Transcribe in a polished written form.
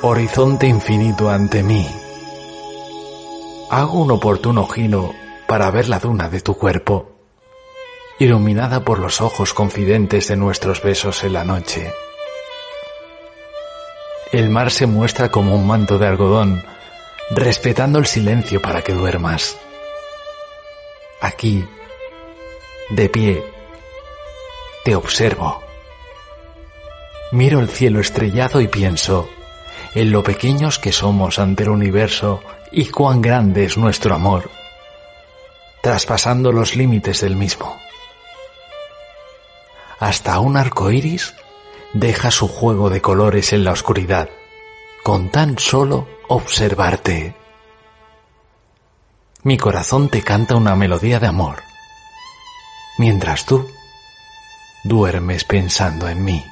horizonte infinito ante mí. Hago un oportuno giro para ver la duna de tu cuerpo, iluminada por los ojos confidentes de nuestros besos en la noche. El mar se muestra como un manto de algodón, respetando el silencio para que duermas. Aquí, de pie, te observo. Miro el cielo estrellado y pienso en lo pequeños que somos ante el universo y cuán grande es nuestro amor, traspasando los límites del mismo. Hasta un arco iris deja su juego de colores en la oscuridad, con tan solo observarte. Mi corazón te canta una melodía de amor, mientras tú duermes pensando en mí.